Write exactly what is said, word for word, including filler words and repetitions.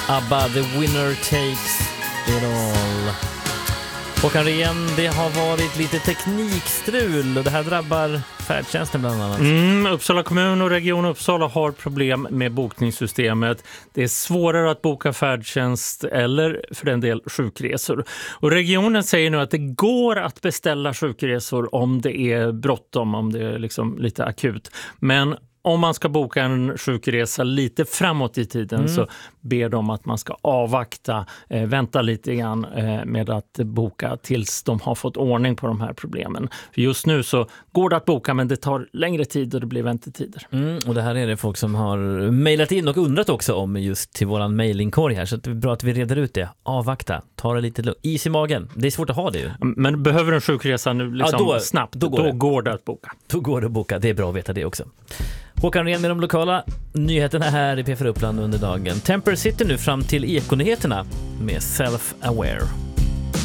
ABBA, The Winner Takes It All. Håkan Rehn, det har varit lite teknikstrul och det här drabbar färdtjänsten bland annat. Mm, Uppsala kommun och Region Uppsala har problem med bokningssystemet. Det är svårare att boka färdtjänst eller för den del sjukresor. Och regionen säger nu att det går att beställa sjukresor om det är bråttom, om det är liksom lite akut. Men om man ska boka en sjukresa lite framåt i tiden mm. så ber de att man ska avvakta, eh, vänta lite grann eh, med att boka tills de har fått ordning på de här problemen. För just nu så går det att boka men det tar längre tid och det blir väntetider. Mm, och det här är det folk som har mejlat in och undrat också om just till våran mejlingkorg här. Så det är bra att vi reder ut det. Avvakta, ta det lite lugnt. Is i magen, det är svårt att ha det ju. Men behöver en sjukresa nu liksom ja, då, snabbt, då, går, då det. går det att boka. Då går det att boka, det är bra att veta det också. Håkan Rehn med de lokala nyheterna här i P fyra Uppland under dagen. Temper sitter nu fram till Ekonyheterna med Self-Aware.